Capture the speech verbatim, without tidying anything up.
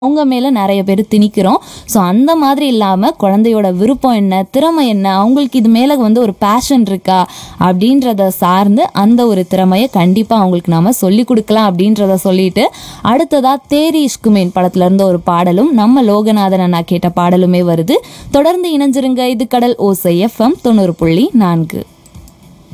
அவங்க மேல நிறைய பேர் திணிக்கிறோம். ஸோ அந்த மாதிரி இல்லாம குழந்தையோட விருப்பம் என்ன, திறமை என்ன, அவங்களுக்கு இது மேல வந்து ஒரு பேஷன் இருக்கா அப்படின்றத சார்ந்து அந்த ஒரு திறமையை கண்டிப்பா அவங்களுக்கு நாம சொல்லி கொடுக்கலாம் அப்படின்றத சொல்லிட்டு, அடுத்ததா தேரி இஷ்குமேன் படத்துல இருந்த ஒரு பாடலும் நம்ம லோகநாதன் அண்ணா கேட்ட பாடலுமே வருது. தொடர்ந்து இணைஞ்சிருங்க. இது கடல் ஓசை எஃப்எம் தொண்ணூறு புள்ளி நான்கு.